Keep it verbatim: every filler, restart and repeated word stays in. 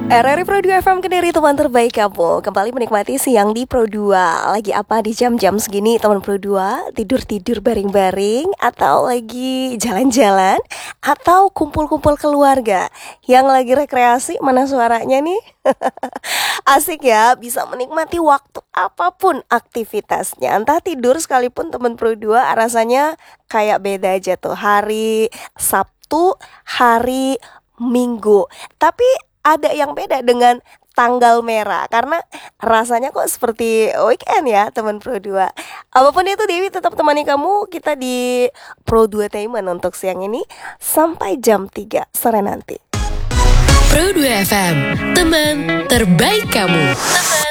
R R I Pro dua F M Kediri, teman terbaik kamu. Kembali menikmati siang di Pro dua. Lagi apa di jam-jam segini teman Pro dua? Tidur-tidur baring-baring, atau lagi jalan-jalan, atau kumpul-kumpul keluarga? Yang lagi rekreasi, mana suaranya nih? Asik ya, bisa menikmati waktu apapun aktivitasnya. Entah tidur sekalipun teman Pro dua, rasanya kayak beda aja tuh. Hari Sabtu, hari Minggu. Tapi ada yang beda dengan tanggal merah, karena rasanya kok seperti weekend ya teman Pro dua. Apapun itu, Dewi tetap temani kamu. Kita di Pro dua Tainment untuk siang ini sampai jam tiga sore nanti. Pro dua F M, teman terbaik kamu.